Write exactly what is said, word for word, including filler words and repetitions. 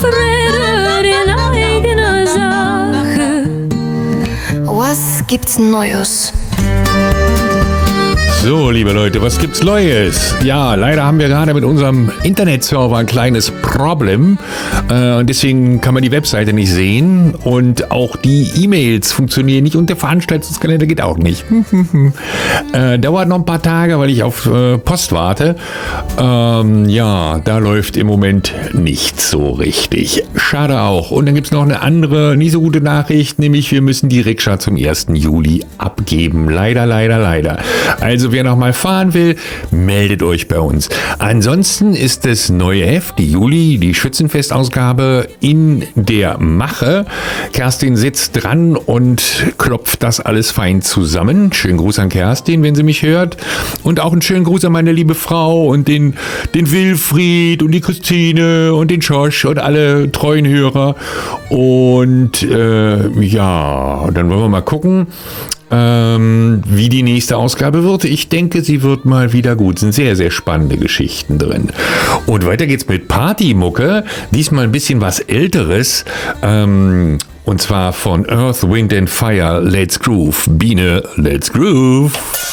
Friede in eigener Sache. Was gibt's Neues? So, liebe Leute, was gibt's Neues? Ja, leider haben wir gerade mit unserem Internetserver ein kleines Problem. Äh, und deswegen kann man die Webseite nicht sehen. Und auch die E-Mails funktionieren nicht und der Veranstaltungskalender geht auch nicht. äh, dauert noch ein paar Tage, weil ich auf äh, Post warte. Ähm, ja, da läuft im Moment nicht so richtig. Schade auch. Und dann gibt's noch eine andere, nicht so gute Nachricht, nämlich wir müssen die Rikscha zum ersten Juli abgeben. Leider, leider, leider. Also wer noch mal fahren will, meldet euch bei uns. Ansonsten ist das neue Heft, die Juli, die Schützenfestausgabe in der Mache. Kerstin sitzt dran und klopft das alles fein zusammen. Schönen Gruß an Kerstin, wenn sie mich hört. Und auch einen schönen Gruß an meine liebe Frau und den, den Wilfried und die Christine und den Josh und alle treuen Hörer. Und äh, ja, dann wollen wir mal gucken, Ähm, wie die nächste Ausgabe wird. Ich denke, sie wird mal wieder gut. Es sind sehr, sehr spannende Geschichten drin. Und weiter geht's mit Partymucke. Diesmal ein bisschen was Älteres. Ähm, und zwar von Earth, Wind and Fire, Let's Groove. Biene, Let's Groove.